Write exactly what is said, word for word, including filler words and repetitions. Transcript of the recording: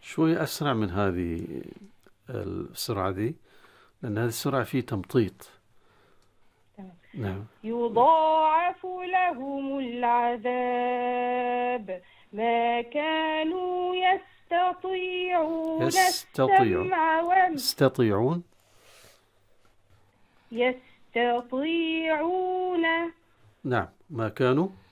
شوي أسرع من هذه السرعة دي، لأن هذه السرعة فيه تمطيط. نعم. يضاعف لهم العذاب ما كانوا يستطيعون يستطيعون السمع وال يستطيعون يستطيعون نعم ما كانوا